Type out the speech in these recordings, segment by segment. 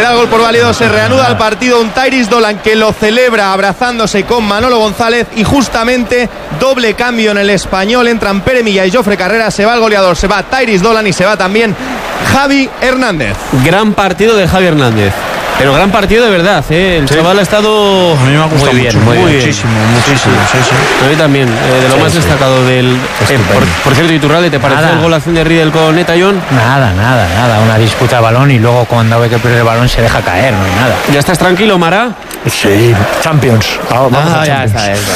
da el gol por válido, se reanuda el partido. Un Tyrese Dolan que lo celebra abrazándose con Manolo González, y justamente doble cambio en el Español. Entran Pere Milla y Jofre Carreras. Se va el goleador, se va Tyrese Dolan y se va también Javi Hernández. Gran partido de Javi Hernández. Pero gran partido de verdad, ¿eh? El chaval ha estado a mí me ha gustado muy bien. Muchísimo. A mí también, de lo más destacado del... por cierto, Iturralde, ¿te pareció el golación de Riedel con Netayón? Nada. Una disputa de balón y luego cuando ve que pierde el balón se deja caer, no hay nada. ¿Ya estás tranquilo, Mara? Sí, Champions. Vamos a Champions. Ya está.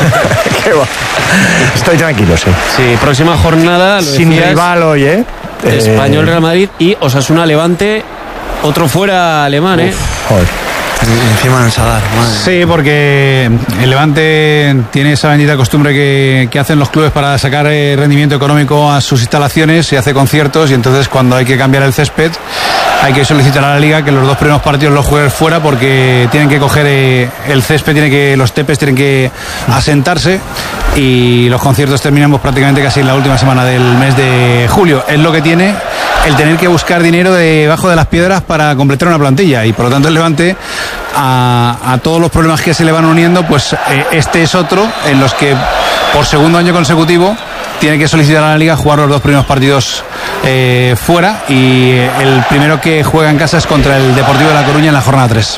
Estoy tranquilo, sí. Sí, próxima jornada. Sin rival hoy, ¿eh? Español, Real Madrid y Osasuna Levante. Otro fuera alemán, ¿eh? Joder. Encima del Sadar. Sí, porque el Levante tiene esa bendita costumbre que hacen los clubes para sacar rendimiento económico a sus instalaciones y hace conciertos, y entonces cuando hay que cambiar el césped hay que solicitar a la Liga que los 2 primeros partidos los juegues fuera, porque tienen que coger el césped, los tepes tienen que asentarse, y los conciertos terminamos prácticamente casi en la última semana del mes de julio. Es lo que tiene el tener que buscar dinero debajo de las piedras para completar una plantilla, y por lo tanto el Levante, a todos los problemas que se le van uniendo, pues este es otro en los que por segundo año consecutivo tiene que solicitar a la Liga jugar los 2 primeros partidos fuera, y el primero que juega en casa es contra el Deportivo de La Coruña en la jornada 3.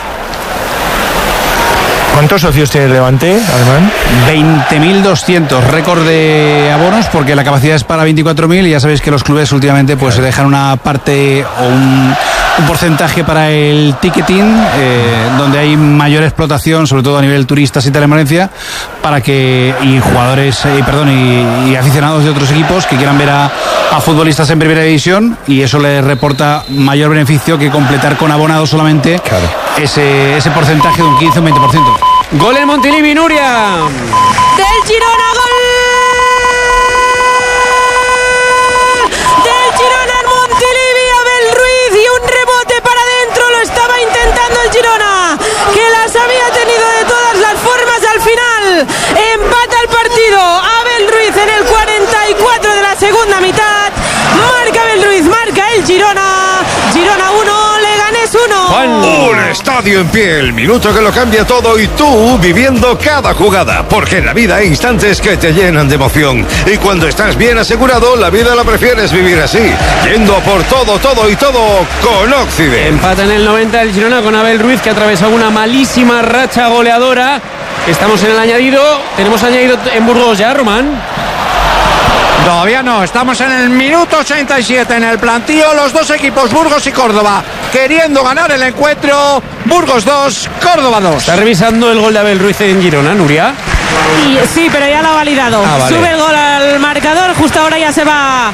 ¿Cuántos socios tiene el Levante, Alemán? 20.200, récord de abonos, porque la capacidad es para 24.000, y ya sabéis que los clubes últimamente pues dejan una parte o un porcentaje para el ticketing, donde hay mayor explotación, sobre todo a nivel turistas y telemerencia, para que jugadores, y aficionados de otros equipos que quieran ver a futbolistas en primera división, y eso les reporta mayor beneficio que completar con abonados solamente ese porcentaje de un 15 o un 20%. Gol en Montilivi, Nuria. Del Girona, gol del Girona en Montilivi. Abel Ruiz, y un rebote para adentro. Lo estaba intentando el Girona, que las había tenido de todas las formas. Al final empata el partido Abel Ruiz en el 44 de la segunda mitad. Marca Abel Ruiz, marca el Girona. Girona 1, Leganés 1. Un estadio en pie, el minuto que lo cambia todo, y tú viviendo cada jugada, porque en la vida hay instantes que te llenan de emoción, y cuando estás bien asegurado, la vida la prefieres vivir así, yendo por todo con Occident. Empata en el 90 el Girona con Abel Ruiz, que atravesó una malísima racha goleadora. Estamos en el añadido. ¿Tenemos añadido en Burgos ya, Román? Todavía no, estamos en el minuto 87 en el plantío, los dos equipos, Burgos y Córdoba, queriendo ganar el encuentro. Burgos 2, Córdoba 2. Está revisando el gol de Abel Ruiz en Girona, Nuria. Sí, pero ya lo ha validado. Vale. Sube el gol al marcador, justo ahora ya se va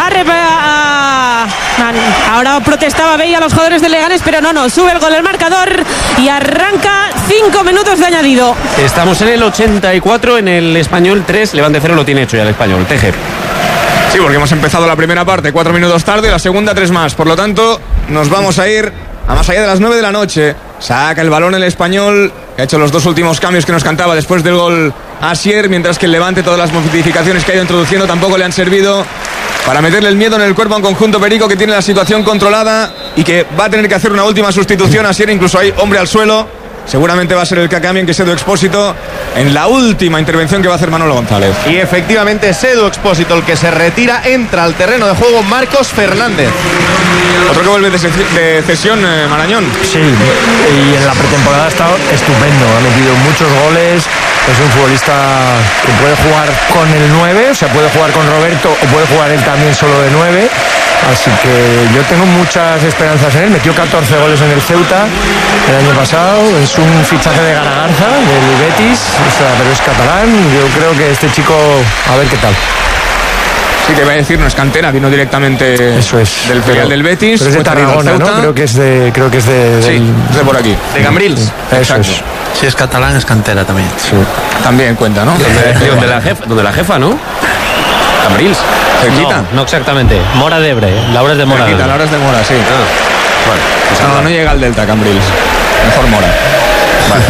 ahora protestaba Bey a los jugadores de Leganés, pero no, sube el gol al marcador y arranca 5 minutos de añadido. Estamos en el 84, en el Español 3, Levante 0 lo tiene hecho ya el Español. Teje. Sí, porque hemos empezado la primera parte 4 minutos tarde, la segunda 3 más, por lo tanto nos vamos a ir a más allá de las 9 de la noche. Saca el balón el Español, que ha hecho los 2 últimos cambios que nos cantaba después del gol Asier, mientras que el Levante, todas las modificaciones que ha ido introduciendo tampoco le han servido para meterle el miedo en el cuerpo a un conjunto perico que tiene la situación controlada y que va a tener que hacer una última sustitución. Asier, incluso hay hombre al suelo. Seguramente va a ser el que cambie, que es Edu Expósito, en la última intervención que va a hacer Manolo González. Y efectivamente es Edu Expósito el que se retira. Entra al terreno de juego Marcos Fernández. Otro que vuelve de cesión, Marañón. Sí, y en la pretemporada ha estado estupendo, ha metido muchos goles. Es un futbolista que puede jugar con el 9, o sea, puede jugar con Roberto o puede jugar él también solo de 9. Así que yo tengo muchas esperanzas en él. Metió 14 goles en el Ceuta el año pasado. Es un fichaje de Garagarza, del Betis, pero es catalán. Yo creo que este chico, a ver qué tal. Sí, te iba a decir, no es cantera, vino directamente del filial del Betis. Pero es de Tarragona, ¿no? Creo que es de por aquí. De Cambrils. Eso es. Si es catalán, es cantera también. Sí. También cuenta, ¿no? Donde la jefa, ¿no? Cambrils. Cerquita. No exactamente. Mora de Ebre. Laura es de Mora. Cerquita, Laura es de Mora, sí. Bueno, pues no llega al Delta, Cambrils. Mejor Mora. Vale.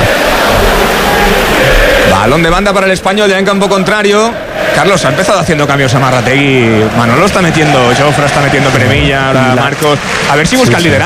Balón de banda para el Español, ya en campo contrario. Carlos ha empezado haciendo cambios a Marrategui. Manolo está metiendo, Jofre está metiendo Peremilla, ahora Marcos. A ver si busca el liderato.